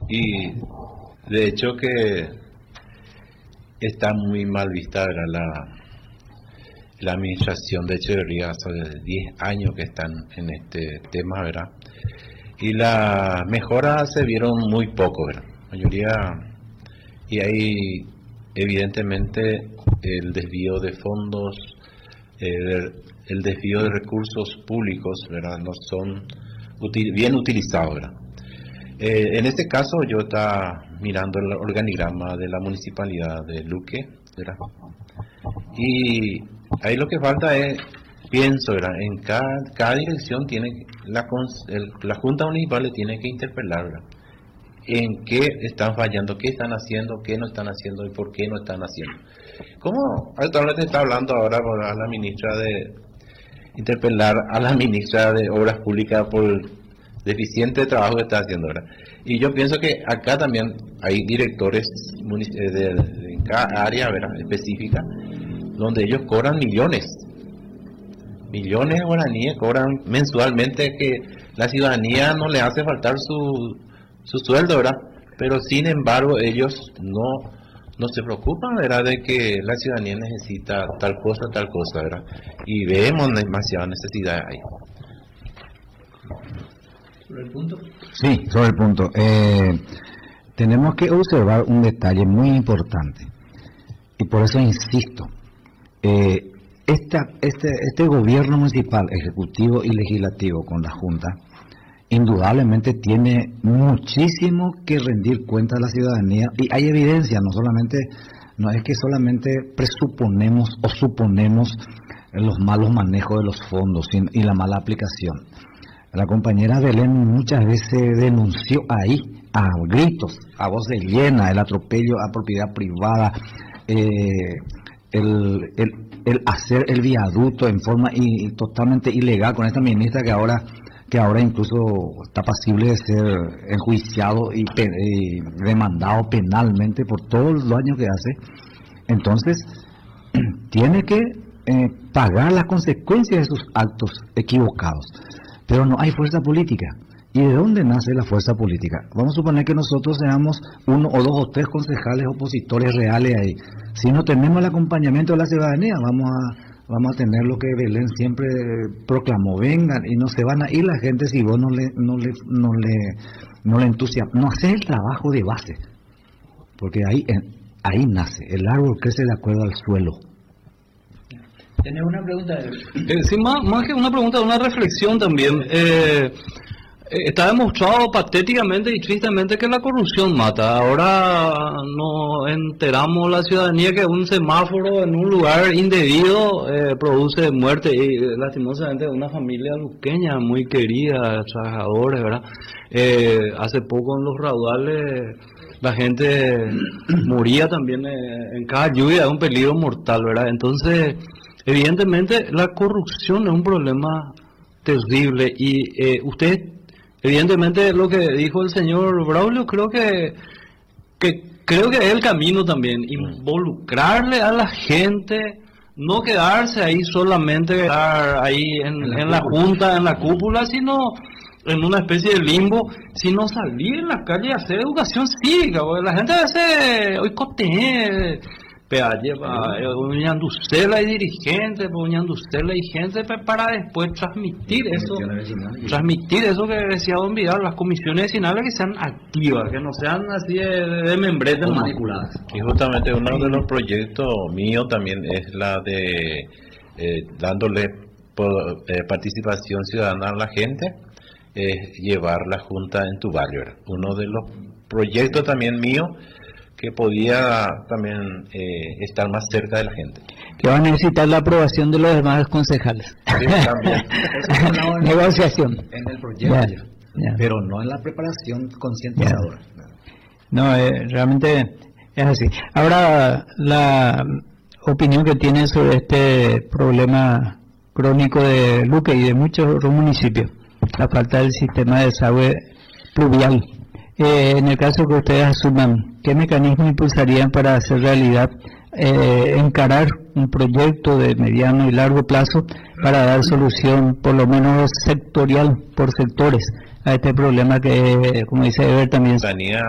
Y de hecho que está muy mal vista, ¿verdad? La administración de Echeverría, hace 10 años que están en este tema, ¿verdad? Y las mejoras se vieron muy poco, ¿verdad? La mayoría, y hay evidentemente el desvío de fondos, el desvío de recursos públicos, ¿verdad? No son bien utilizados, ¿verdad? En este caso yo estaba mirando el organigrama de la municipalidad de Luque, ¿verdad? Y ahí lo que falta es, pienso, ¿verdad? En cada dirección tiene la Junta Municipal le tiene que interpelar, ¿verdad? En qué están fallando, qué están haciendo, qué no están haciendo y por qué no están haciendo. ¿Cómo actualmente está hablando ahora a la ministra de interpelar a la ministra de Obras Públicas por el deficiente trabajo que está haciendo ahora? Y yo pienso que acá también hay directores en cada área, ¿verdad? Específica, donde ellos cobran millones de guaraníes, cobran mensualmente, que la ciudadanía no le hace faltar su sueldo, ¿verdad? Pero sin embargo ellos no se preocupan, ¿verdad?, de que la ciudadanía necesita tal cosa, ¿verdad? Y vemos demasiada necesidad ahí. ¿Sobre el punto? Sí, sobre el punto. Tenemos que observar un detalle muy importante, y por eso insisto. Este gobierno municipal, ejecutivo y legislativo con la Junta, indudablemente tiene muchísimo que rendir cuenta a la ciudadanía, y hay evidencia, no es que solamente presuponemos o suponemos los malos manejos de los fondos y la mala aplicación. La compañera Belén muchas veces denunció ahí, a gritos, a voz llena, el atropello a propiedad privada, el hacer el viaducto en forma totalmente ilegal con esta ministra que ahora incluso está pasible de ser enjuiciado y demandado penalmente por todos los daños que hace. Entonces tiene que pagar las consecuencias de sus actos equivocados, pero no hay fuerza política. ¿Y de dónde nace la fuerza política? Vamos a suponer que nosotros seamos 1 o 2 o 3 concejales opositores reales ahí. Si no tenemos el acompañamiento de la ciudadanía, vamos a tener lo que Belén siempre proclamó: vengan, y no se van a ir la gente si vos no le entusiasmas, no haces el trabajo de base, porque ahí nace, el árbol crece de acuerdo al suelo. ¿Tenés una pregunta? Sí, más que una pregunta, una reflexión también. Está demostrado patéticamente y tristemente que la corrupción mata. Ahora nos enteramos la ciudadanía que un semáforo en un lugar indebido produce muerte, y lastimosamente una familia luqueña muy querida, trabajadores, ¿verdad? Hace poco en los raudales la gente moría también en cada lluvia, es un peligro mortal, ¿verdad? Entonces, evidentemente la corrupción es un problema terrible, y usted, evidentemente, lo que dijo el señor Braulio, creo que es el camino también, involucrarle a la gente, no quedarse ahí solamente ahí en la junta, en la cúpula, sino en una especie de limbo, sino salir en la calle y hacer educación cívica, porque la gente a veces hoy coteje Uñanducela y dirigentes, Uñanducela y gente para después transmitir eso que decía don Vidal, las comisiones vecinales que sean activas, que no sean así de membrete manipuladas. Y justamente uno de los proyectos míos también es la de dándole participación ciudadana a la gente, llevar la junta en tu barrio. Uno de los proyectos también mío que podía también estar más cerca de la gente. Que va a necesitar la aprobación de los demás concejales. Sí, también. Negociación. En el proyecto, ya. Pero no en la preparación concientizadora. No, realmente es así. Ahora, la opinión que tienen sobre este problema crónico de Luque y de muchos otros municipios, la falta del sistema de desagüe pluvial. En el caso que ustedes asuman, ¿qué mecanismo impulsarían para hacer realidad, encarar un proyecto de mediano y largo plazo para dar solución, por lo menos sectorial, por sectores, a este problema que, como dice Eber, también